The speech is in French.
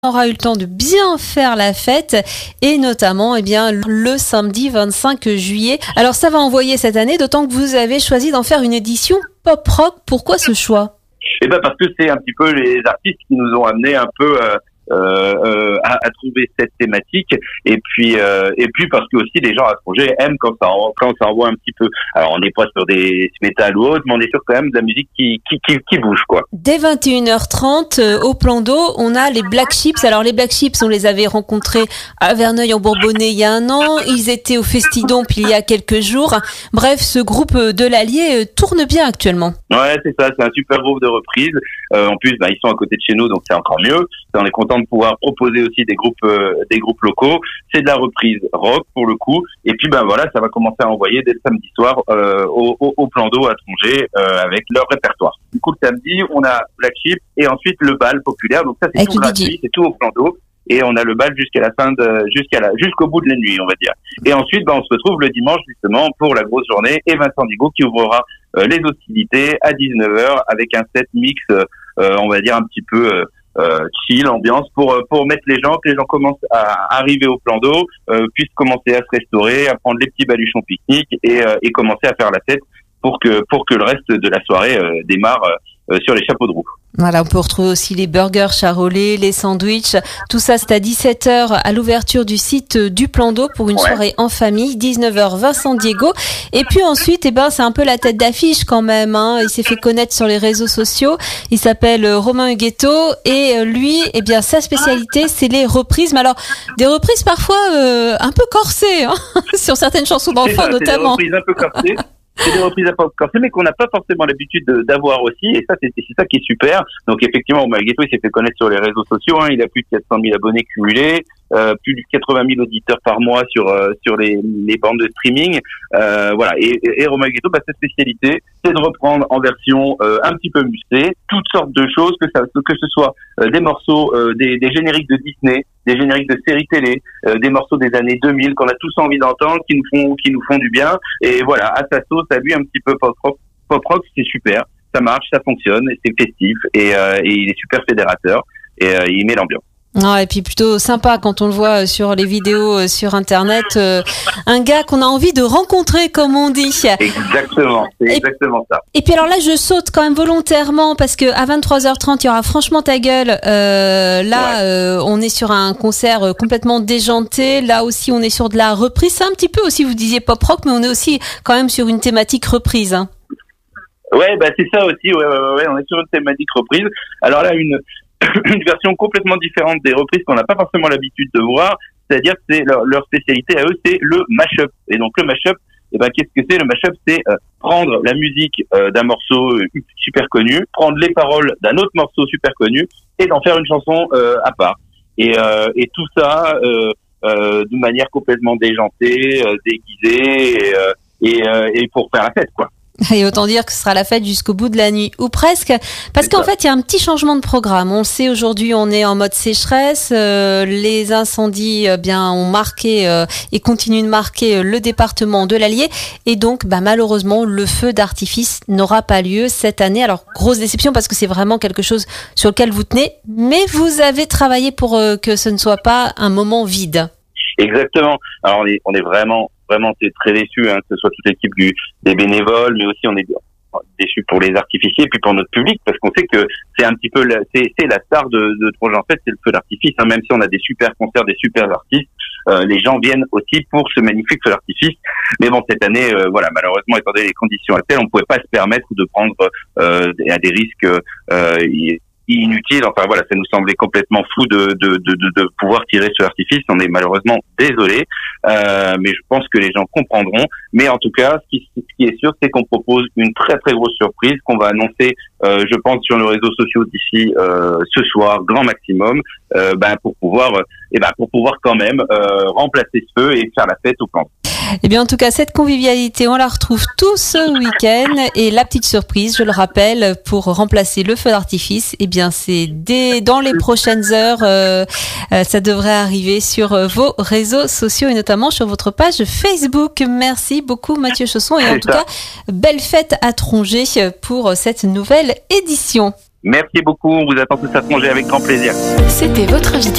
Aura eu le temps de bien faire la fête et notamment le samedi 25 juillet. Alors ça va envoyer cette année, d'autant que vous avez choisi d'en faire une édition pop-rock. Pourquoi ce choix ? Parce que c'est un petit peu les artistes qui nous ont amené un peu à trouver cette thématique et puis parce que aussi les gens à ce projet aiment quand ça envoie un petit peu. Alors on n'est pas sur des métal ou autre, mais on est sur quand même de la musique qui bouge quoi. Dès 21h30 au plan d'eau, on a les Black Chips. Alors les Black Chips, on les avait rencontrés à Verneuil-en-Bourbonnais il y a un an, ils étaient au Festidon il y a quelques jours. Bref, ce groupe de l'Allier tourne bien actuellement. Ouais, c'est ça, c'est un super groupe de reprise. En plus, ils sont à côté de chez nous, donc c'est encore mieux. On est content de pouvoir proposer aussi des groupes locaux. C'est de la reprise rock pour le coup. Et puis ça va commencer à envoyer dès le samedi soir au plan d'eau à Tronget avec leur répertoire. Du coup, le samedi, on a Black Sheep et ensuite le bal populaire. Donc ça, c'est tout gratuit, c'est tout au plan d'eau. Et on a le bal jusqu'au bout de la nuit, on va dire. Et ensuite, on se retrouve le dimanche justement pour la grosse journée et Vincent Digo qui ouvrira les hostilités à 19h avec un set mix, on va dire un petit peu chill, ambiance pour mettre les gens, que les gens commencent à arriver au plan d'eau, puissent commencer à se restaurer, à prendre les petits baluchons pique-nique et commencer à faire la fête pour que le reste de la soirée démarre sur les chapeaux de roue. Voilà, on peut retrouver aussi les burgers charolais, les sandwichs. Tout ça, c'est à 17h à l'ouverture du site du plan d'eau pour une soirée en famille. 19h, Vincent Diego. Et puis ensuite, c'est un peu la tête d'affiche quand même, hein. Il s'est fait connaître sur les réseaux sociaux. Il s'appelle Romain Huguetto et lui, sa spécialité, c'est les reprises. Mais alors, des reprises parfois un peu corsées, hein, sur certaines chansons d'enfants notamment. C'est des reprises un peu corsées. C'est des reprises à pas corsées, mais qu'on n'a pas forcément l'habitude d'avoir aussi, et ça, c'est ça qui est super. Donc, effectivement, Ghetto, il s'est fait connaître sur les réseaux sociaux, hein. Il a plus de 400 000 abonnés cumulés, plus de 80 000 auditeurs par mois sur les bandes de streaming. Voilà. Et Romain Ghetto, sa spécialité, c'est de reprendre en version un petit peu musclée toutes sortes de choses, que ce soit des morceaux, des génériques de Disney, des génériques de séries télé, des morceaux des années 2000 qu'on a tous envie d'entendre, qui nous font du bien. Et voilà, à sa sauce, à lui un petit peu pop rock, c'est super, ça marche, ça fonctionne, c'est festif et il est super fédérateur et il met l'ambiance. Et puis plutôt sympa quand on le voit sur les vidéos sur internet, un gars qu'on a envie de rencontrer comme on dit. Exactement, c'est exactement ça. Et puis alors là je saute quand même volontairement parce que à 23h30 il y aura Franchement ta gueule. On est sur un concert complètement déjanté. Là aussi on est sur de la reprise. C'est un petit peu aussi, vous disiez pop rock, mais on est aussi quand même sur une thématique reprise, hein. Ouais, c'est ça aussi. Ouais, on est sur une thématique reprise. Alors là une version complètement différente des reprises qu'on n'a pas forcément l'habitude de voir, c'est-à-dire que c'est leur spécialité à eux, c'est le mash-up. Et donc le mash-up, qu'est-ce que c'est ? Le mash-up, c'est prendre la musique d'un morceau super connu, prendre les paroles d'un autre morceau super connu et d'en faire une chanson à part. Et tout ça d'une manière complètement déjantée, déguisée et pour faire la fête, quoi. Et autant dire que ce sera la fête jusqu'au bout de la nuit, ou presque, parce qu'en fait il y a un petit changement de programme. On le sait, aujourd'hui on est en mode sécheresse, les incendies ont marqué et continuent de marquer le département de l'Allier, et donc malheureusement le feu d'artifice n'aura pas lieu cette année. Alors grosse déception parce que c'est vraiment quelque chose sur lequel vous tenez, mais vous avez travaillé pour que ce ne soit pas un moment vide. Exactement. Alors on est vraiment très déçus, hein, que ce soit toute l'équipe des bénévoles, mais aussi on est déçus pour les artificiers et puis pour notre public, parce qu'on sait que c'est un petit peu c'est la star de projet, en fait, c'est le feu d'artifice, hein. Même si on a des super concerts, des super artistes, les gens viennent aussi pour ce magnifique feu d'artifice. Mais cette année, malheureusement, étant donné les conditions actuelles, on pouvait pas se permettre de prendre à des risques inutile. Enfin voilà, ça nous semblait complètement fou de pouvoir tirer sur l'artifice. On est malheureusement désolé, mais je pense que les gens comprendront. Mais en tout cas, ce qui est sûr, c'est qu'on propose une très très grosse surprise qu'on va annoncer, je pense, sur nos réseaux sociaux d'ici ce soir, grand maximum, pour pouvoir quand même remplacer ce feu et faire la fête au plan. Eh bien, en tout cas, cette convivialité, on la retrouve tout ce week-end. Et la petite surprise, je le rappelle, pour remplacer le feu d'artifice, c'est dans les prochaines heures. Ça devrait arriver sur vos réseaux sociaux et notamment sur votre page Facebook. Merci beaucoup, Mathieu Chausson. Et en tout cas, belle fête à Tronget pour cette nouvelle édition. Merci beaucoup. On vous attend tous à Tanger avec grand plaisir. C'était votre invité.